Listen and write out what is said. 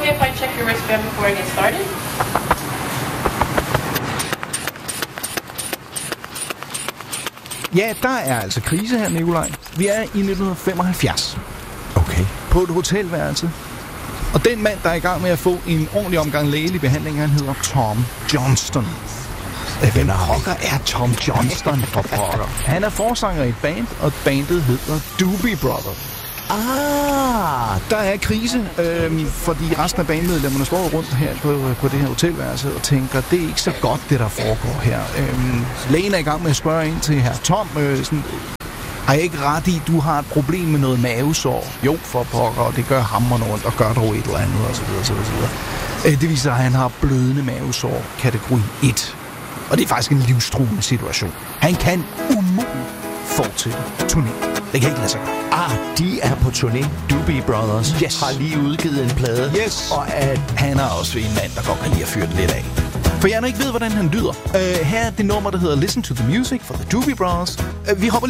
okay if I check your wristband before I get started? Ja, der er altså krise her, Nikolaj. Vi er i 1975. Okay. På et hotelværelse. Og den mand, der er i gang med at få en ordentlig omgang lægelig behandling, han hedder Tom Johnston. Hvem pokker er Tom Johnston for pokker? Han er forsanger i et band, og bandet hedder Doobie Brothers. Der er krise, fordi resten af bandmedlemmerne står rundt her på det her hotelværelse og tænker, det er ikke så godt, det der foregår her. Lægen er i gang med at spørge ind til her Tom, har jeg ikke ret i, du har et problem med noget mavesår? Jo, for pokker, og det gør hammerne rundt, og gør dog et eller andet, og så videre, så videre. Det viser, at han har blødende mavesår, kategori 1. Og det er faktisk en livstruende situation. Han kan umuligt fortsætte turnéen. Det kan ikke lade sig gøre. De er på turné. Doobie Brothers har lige udgivet en plade. Yes. Og at han er også en mand, der godt kan lide at fyre den lidt af. For jeg ikke ved, hvordan han lyder. Her er det nummer, der hedder Listen to the Music for the Doobie Brothers. Vi hopper